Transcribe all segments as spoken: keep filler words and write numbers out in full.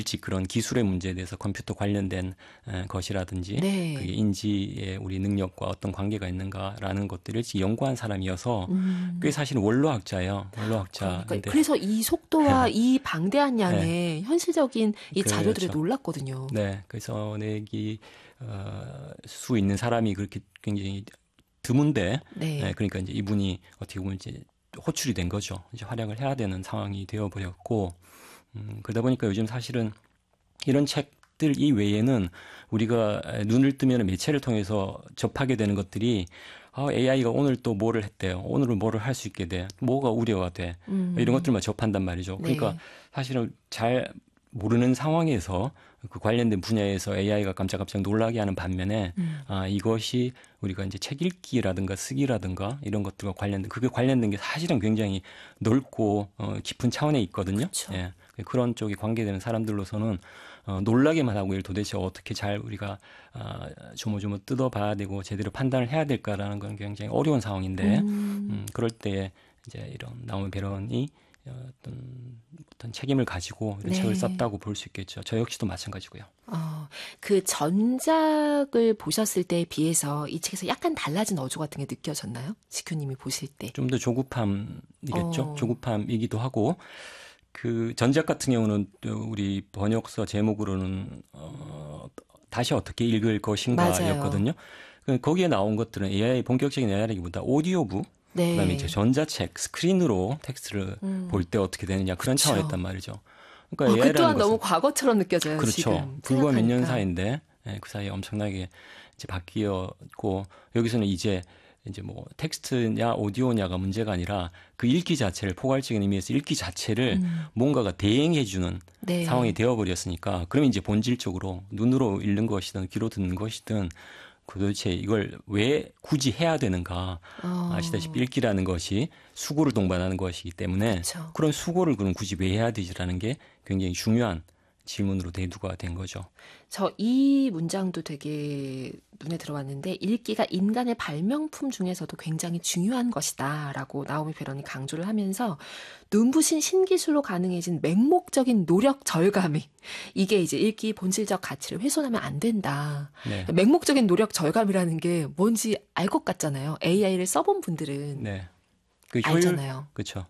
일찍 그런 기술의 문제에 대해서 컴퓨터 관련된 것이라든지 네. 그게 인지의 우리 능력과 어떤 관계가 있는가라는 것들을 일찍 연구한 사람이어서 음. 꽤 사실은 원로학자예요. 원로학자인데. 그러니까 그래서 이 속도와 이 방대한 양의 네. 현실적인 이 그렇죠. 자료들에 놀랐거든요. 네, 그래서 내기 어, 수 있는 사람이 그렇게 굉장히 드문데, 네. 네, 그러니까 이제 이분이 어떻게 보면 이제 호출이 된 거죠. 이제 활약을 해야 되는 상황이 되어버렸고, 음, 그러다 보니까 요즘 사실은 이런 책들 이외에는 우리가 눈을 뜨면 매체를 통해서 접하게 되는 것들이 아, 에이아이가 오늘 또 뭐를 했대요. 오늘은 뭐를 할 수 있게 돼. 뭐가 우려가 돼. 음. 이런 것들만 접한단 말이죠. 그러니까 네. 사실은 잘 모르는 상황에서 그 관련된 분야에서 에이아이가 깜짝깜짝 놀라게 하는 반면에 음. 아, 이것이 우리가 이제 책 읽기라든가 쓰기라든가 이런 것들과 관련된 그게 관련된 게 사실은 굉장히 넓고 어, 깊은 차원에 있거든요. 그쵸. 예. 그런 쪽이 관계되는 사람들로서는 어, 놀라게만 하고 이를 도대체 어떻게 잘 우리가 어, 조모조모 뜯어봐야 되고 제대로 판단을 해야 될까라는 건 굉장히 어려운 상황인데 음. 음, 그럴 때 이제 이런 나오미 배런이 어떤 어떤 책임을 가지고 이런 네. 책을 썼다고 볼 수 있겠죠. 저 역시도 마찬가지고요. 어, 그 전작을 보셨을 때에 비해서 이 책에서 약간 달라진 어조 같은 게 느껴졌나요? 지큐님이 보실 때. 좀 더 조급함이겠죠. 어. 조급함이기도 하고 그 전작 같은 경우는 우리 번역서 제목으로는 어, 다시 어떻게 읽을 것인가였거든요. 거기에 나온 것들은 에이아이 본격적인 에이아이라기보다 오디오북 네. 그다음에 이제 전자책 스크린으로 텍스트를 음. 볼 때 어떻게 되느냐 그런 그쵸. 차원이었단 말이죠. 그러니까 어, 그 또한 것은, 너무 과거처럼 느껴져요. 그렇죠. 지금 불과 몇 년 생각하니까. 사이인데 예, 그 사이에 엄청나게 이제 바뀌었고 여기서는 이제 이제 뭐 텍스트냐 오디오냐가 문제가 아니라 그 읽기 자체를 포괄적인 의미에서 읽기 자체를 음. 뭔가가 대행해주는 네. 상황이 되어버렸으니까 그러면 이제 본질적으로 눈으로 읽는 것이든 귀로 듣는 것이든 도대체 이걸 왜 굳이 해야 되는가. 어. 아시다시피 읽기라는 것이 수고를 동반하는 것이기 때문에 그쵸. 그런 수고를 그럼 굳이 왜 해야 되지라는 게 굉장히 중요한 질문으로 대두가 된 거죠. 저 이 문장도 되게 눈에 들어왔는데 읽기가 인간의 발명품 중에서도 굉장히 중요한 것이다 라고 나오미 베런이 강조를 하면서 눈부신 신기술로 가능해진 맹목적인 노력 절감이 이게 이제 읽기 본질적 가치를 훼손하면 안 된다. 네. 맹목적인 노력 절감이라는 게 뭔지 알 것 같잖아요. 에이아이를 써본 분들은 네. 그 효율, 알잖아요. 그렇죠.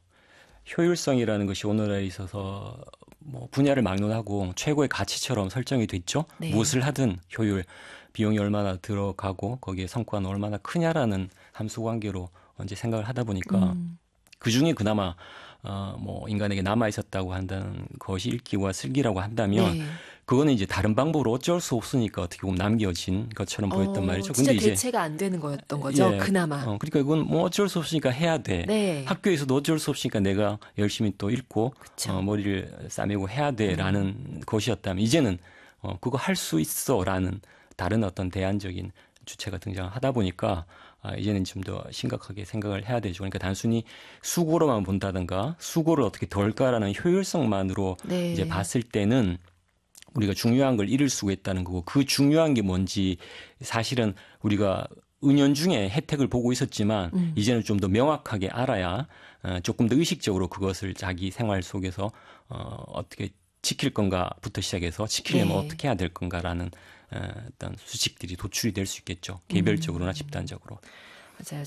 효율성이라는 것이 오늘에 있어서 뭐 분야를 막론하고 최고의 가치처럼 설정이 됐죠. 네. 무엇을 하든 효율, 비용이 얼마나 들어가고 거기에 성과는 얼마나 크냐라는 함수 관계로 이제 생각을 하다 보니까 음. 그 중에 그나마 어, 뭐 인간에게 남아 있었다고 한다는 것이 읽기와 쓰기라고 한다면 네. 그거는 이제 다른 방법으로 어쩔 수 없으니까 어떻게 보면 남겨진 것처럼 보였단 어, 말이죠. 진짜 근데 이제 대체가 안 되는 거였던 거죠. 예, 그나마. 어, 그러니까 이건 뭐 어쩔 수 없으니까 해야 돼. 네. 학교에서도 어쩔 수 없으니까 내가 열심히 또 읽고 어, 머리를 싸매고 해야 돼라는 음. 것이었다면 이제는 어, 그거 할 수 있어라는 다른 어떤 대안적인 주체가 등장하다 보니까 아, 이제는 좀 더 심각하게 생각을 해야 되죠. 그러니까 단순히 수고로만 본다든가 수고를 어떻게 덜까라는 효율성만으로 네. 이제 봤을 때는 우리가 중요한 걸 잃을 수가 있다는 거고 그 중요한 게 뭔지 사실은 우리가 은연중에 혜택을 보고 있었지만 음. 이제는 좀 더 명확하게 알아야 어, 조금 더 의식적으로 그것을 자기 생활 속에서 어, 어떻게 지킬 건가부터 시작해서 지키려면 네. 어떻게 해야 될 건가라는 어떤 수칙들이 도출이 될 수 있겠죠. 개별적으로나 음. 집단적으로. 맞아요.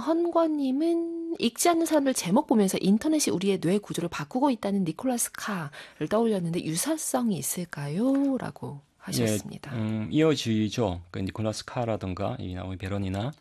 장헌권님은 읽지 않는 사람들 제목 보면서 인터넷이 우리의 뇌 구조를 바꾸고 있다는 니콜라스 카를 떠올렸는데 유사성이 있을까요? 라고 하셨습니다. 예, 음, 이어지죠. 그 니콜라스 카라든가 이 나오미 베런이나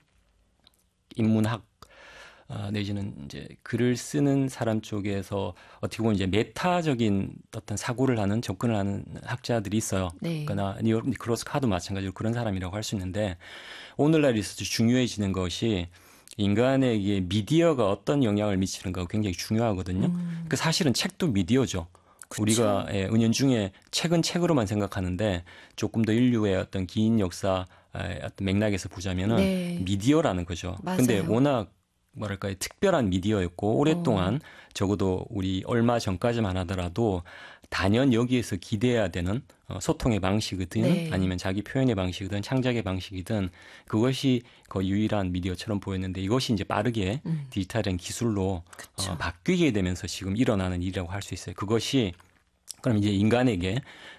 인문학 어, 내지는 이제 글을 쓰는 사람 쪽에서 어떻게 보면 이제 메타적인 어떤 사고를 하는 접근을 하는 학자들이 있어요. 네. 그러나 니콜라스 카도 마찬가지로 그런 사람이라고 할 수 있는데 오늘날 있어서 중요해지는 것이 인간에게 미디어가 어떤 영향을 미치는가 굉장히 중요하거든요. 음. 그 사실은 책도 미디어죠. 그쵸. 우리가 예, 은연중에 책은 책으로만 생각하는데 조금 더 인류의 어떤 긴 역사 어떤 맥락에서 보자면은 네. 미디어라는 거죠. 맞아요. 근데 워낙 뭐랄까요 특별한 미디어였고 오랫동안 어. 적어도 우리 얼마 전까지만 하더라도 단연 여기에서 기대해야 되는 소통의 방식이든 네. 아니면 자기 표현의 방식이든 창작의 방식이든 그것이 거의 유일한 미디어처럼 보였는데 이것이 이제 빠르게 음. 디지털한 기술로 어, 바뀌게 되면서 지금 일어나는 일이라고 할 수 있어요. 그것이 그럼 이제 인간에게